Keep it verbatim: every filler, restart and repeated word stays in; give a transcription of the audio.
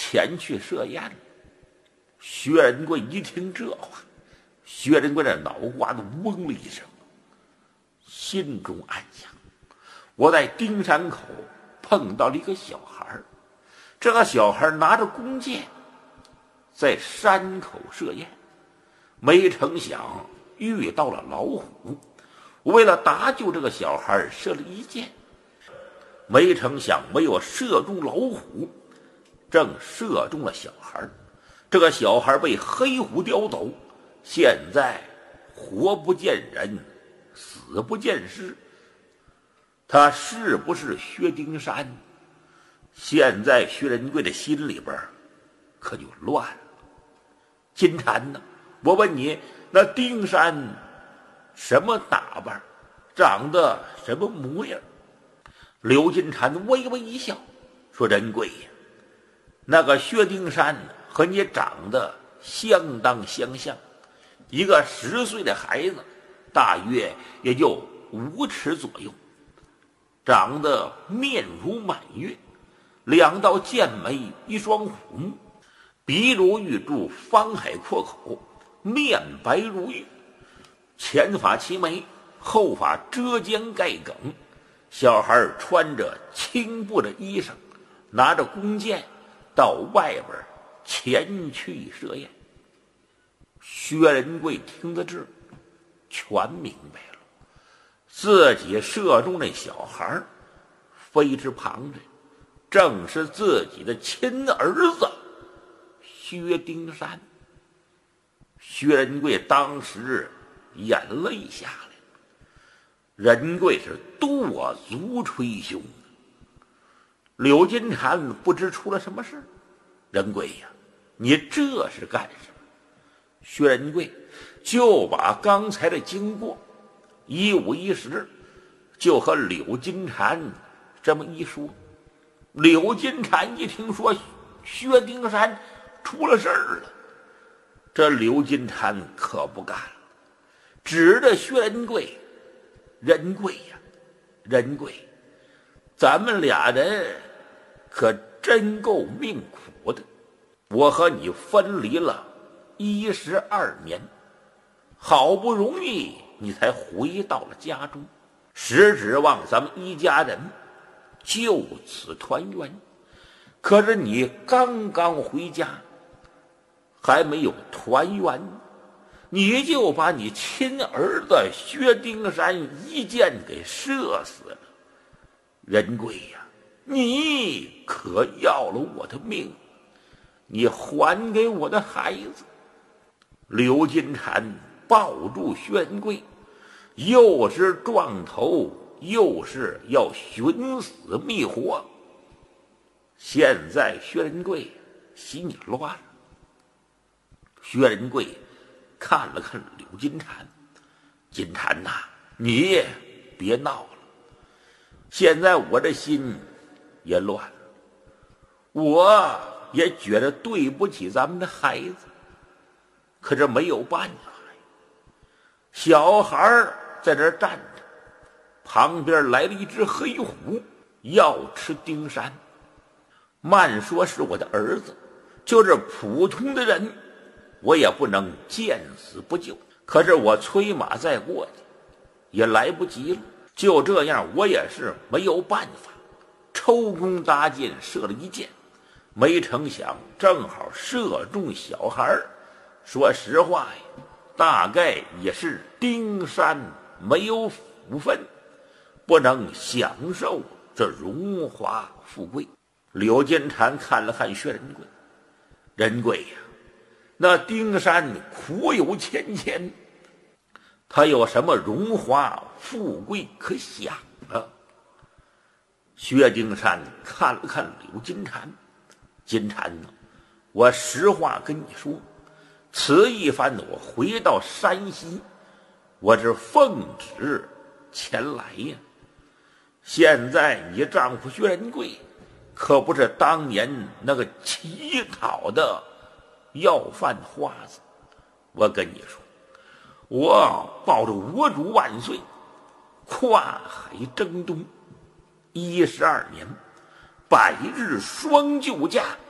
前去设宴。薛仁贵一听这话，薛仁贵的脑瓜子嗡了一声，心中暗想：我在丁山口碰到了一个小孩，这个小孩拿着弓箭在山口设宴，没成想遇到了老虎，为了搭救这个小孩射了一箭，没成想没有射中老虎，正射中了小孩。这个小孩被黑虎叼走，现在活不见人，死不见尸。他是不是薛丁山？现在薛仁贵的心里边可就乱了。金蝉呢？我问你，那丁山什么打扮，长得什么模样？刘金蝉微微一笑，说：仁贵呀，那个薛丁山和你长得相当相像，一个十岁的孩子，大约也就五尺左右，长得面如满月，两道剑眉，一双虎目，鼻如玉柱，方海阔口，面白如玉，前发齐眉，后发遮肩盖梗。小孩穿着青布的衣裳，拿着弓箭到外边前去设宴。薛仁贵听得这全明白了，自己射中那小孩非之旁人，正是自己的亲儿子薛丁山。薛仁贵当时眼泪下来，仁贵是跺足捶胸。柳金蝉不知出了什么事。仁贵呀，你这是干什么？薛仁贵就把刚才的经过一五一十就和柳金蝉这么一说。柳金蝉一听说薛丁山出了事儿了，这柳金蝉可不干了，指着薛仁贵：仁贵呀，仁贵，咱们俩人可真够命苦的。我和你分离了一十二年，好不容易你才回到了家中，实指望咱们一家人就此团圆。可是你刚刚回家，还没有团圆，你就把你亲儿子薛丁山一箭给射死了。仁贵呀，你可要了我的命，你还给我的孩子。刘金蝉抱住薛仁贵，又是撞头，又是要寻死觅活。现在薛仁贵心里乱了。薛仁贵看了看柳金蝉：金蝉呐，你别闹了，现在我这心也乱了，我也觉得对不起咱们的孩子，可这没有办法呀。小孩在这站着，旁边来了一只黑虎，要吃丁山。慢说是我的儿子，就是普通的人，我也不能见死不救。可是我催马再过去也来不及了，就这样我也是没有办法，抽弓搭箭射了一箭，没成想正好射中小孩。说实话呀，大概也是丁山没有福分，不能享受这荣华富贵。柳金蝉看了看薛仁贵：仁贵呀，那丁山苦有千千，他有什么荣华富贵可享啊？薛丁山看了看柳金蝉：金蝉呢，我实话跟你说，此一番我回到山西，我是奉旨前来呀。现在你丈夫薛仁贵可不是当年那个乞讨的要饭花子。我跟你说，我抱着我主万岁，跨海征东，一十二年，百日双救驾，